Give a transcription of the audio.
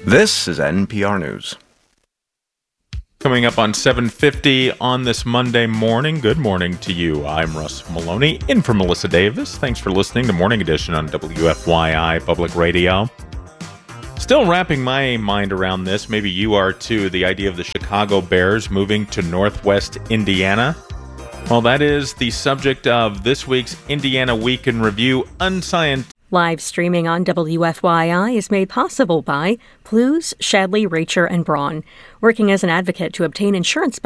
This is NPR News. Coming up on 7:50 on this Monday morning. Good morning to you. I'm Russ Maloney, in for Melissa Davis. Thanks for listening to Morning Edition on WFYI Public Radio. Still wrapping my mind around this, maybe you are too, the idea of the Chicago Bears moving to Northwest Indiana. Well, that is the subject of this week's Indiana Week in Review Unscientific. Live streaming on WFYI is made possible by Plews, Shadley, Racher, and Braun, working as an advocate to obtain insurance